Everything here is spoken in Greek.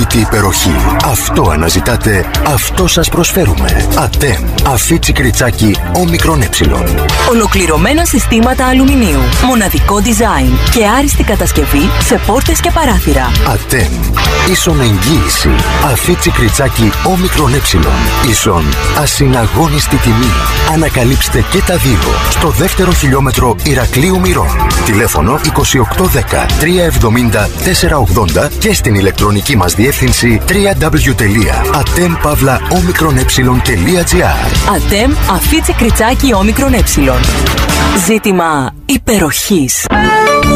ανεξήγητη υπεροχή. Αυτό αναζητάτε, αυτό σας προσφέρουμε. Ατέμ. Αφίτσι κριτσάκι όμικρον ε. Ολοκληρωμένα συστήματα αλουμινίου. Μοναδικό design και άριστη κατασκευή σε πόρτες και παράθυρα. Ατέμ. Ίσον εγγύηση. Αφίτσι κριτσάκι όμικρον ε. Ίσον ασυναγώνιστη τιμή. Ανακαλύψτε και τα δύο στο δεύτερο χιλιόμετρο Ηρακλείου Μυρών. Τηλέφωνο 2810 370 480 και στην ηλεκτρονική μας διεύθυνση www.atem-omicron-e.gr. Ατέμ Αφίτσι κριτσάκι όμικρον ε. Ζήτημα υπεροχής.